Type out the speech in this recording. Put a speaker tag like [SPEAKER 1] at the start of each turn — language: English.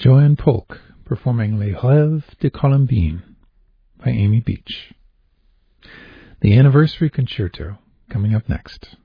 [SPEAKER 1] Joanne Polk performing Les Rêves de Colombine by Amy Beach. The Anniversary Concerto coming up next.